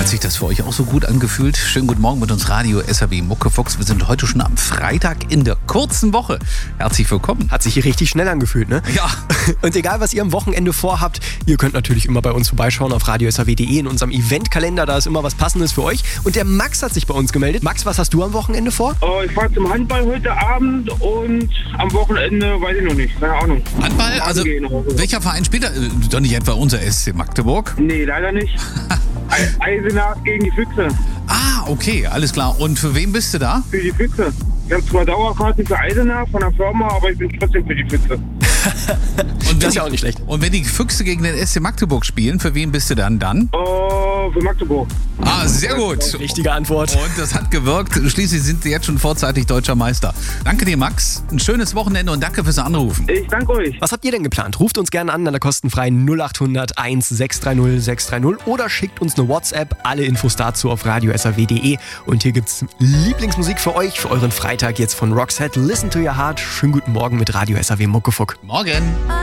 sich das für euch auch so gut angefühlt? Schönen guten Morgen mit uns Radio SAW Muckefuchs. Wir sind heute schon am Freitag in der kurzen Woche. Herzlich willkommen. Hat sich hier richtig schnell angefühlt, ne? Ja. Und egal, was ihr am Wochenende vorhabt, ihr könnt natürlich immer bei uns vorbeischauen auf radiosaw.de in unserem Eventkalender. Da ist immer was Passendes für euch. Und der Max hat sich bei uns gemeldet. Max, was hast du am Wochenende vor? Ich fahre zum Handball heute Abend und am Wochenende weiß ich noch nicht. Keine Ahnung. Handball? Also, welcher Verein spielt da? Doch nicht etwa unser SC Magdeburg? Nee, leider nicht. Eisenach gegen die Füchse. Ah, okay, alles klar. Und für wen bist du da? Für die Füchse. Ich habe zwar Dauerkarten für Eisenach von der Firma, aber ich bin trotzdem für die Füchse. Und Das ist ja auch nicht schlecht. Und wenn die Füchse gegen den SC Magdeburg spielen, für wen bist du dann? Für Magdeburg. Ah, sehr gut. Richtige Antwort. Und das hat gewirkt. Schließlich sind sie jetzt schon vorzeitig deutscher Meister. Danke dir, Max. Ein schönes Wochenende und danke fürs Anrufen. Ich danke euch. Was habt ihr denn geplant? Ruft uns gerne an der kostenfreien 0800 1630 630 oder schickt uns eine WhatsApp. Alle Infos dazu auf radiosaw.de. Und hier gibt's Lieblingsmusik für euch, für euren Freitag jetzt von Roxette. Listen to your heart. Schönen guten Morgen mit Radio SAW Muckefuck. Morgen.